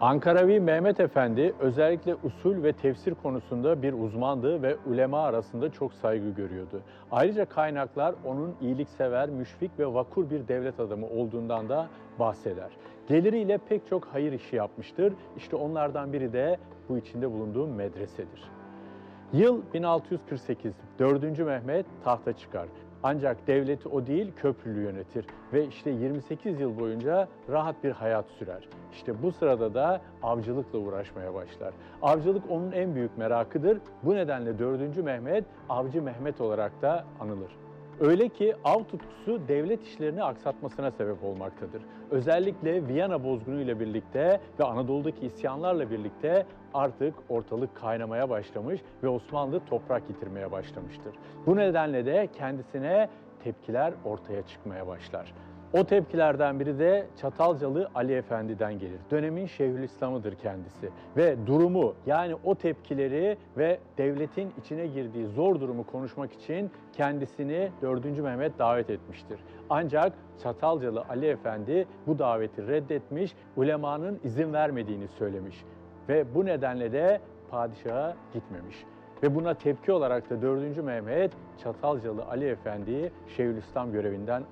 Ankaravi Mehmet Efendi özellikle usul ve tefsir konusunda bir uzmandı ve ulema arasında çok saygı görüyordu. Ayrıca kaynaklar onun iyiliksever, müşfik ve vakur bir devlet adamı olduğundan da bahseder. Geliriyle pek çok hayır işi yapmıştır. İşte onlardan biri de bu içinde bulunduğum medresedir. Yıl 1648, 4. Mehmet tahta çıkar. Ancak devleti o değil, köprülü yönetir ve işte 28 yıl boyunca rahat bir hayat sürer. İşte bu sırada da avcılıkla uğraşmaya başlar. Avcılık onun en büyük merakıdır. Bu nedenle 4. Mehmet, Avcı Mehmet olarak da anılır. Öyle ki av tutkusu devlet işlerini aksatmasına sebep olmaktadır. Özellikle Viyana bozgunu ile birlikte ve Anadolu'daki isyanlarla birlikte artık ortalık kaynamaya başlamış ve Osmanlı toprak yitirmeye başlamıştır. Bu nedenle de kendisine tepkiler ortaya çıkmaya başlar. O tepkilerden biri de Çatalcalı Ali Efendi'den gelir. Dönemin Şeyhülislam'ıdır kendisi ve durumu, yani o tepkileri ve devletin içine girdiği zor durumu konuşmak için kendisini 4. Mehmet davet etmiştir. Ancak Çatalcalı Ali Efendi bu daveti reddetmiş, ulemanın izin vermediğini söylemiş ve bu nedenle de padişaha gitmemiş. Ve buna tepki olarak da 4. Mehmet Çatalcalı Ali Efendi'yi Şeyhülislam görevinden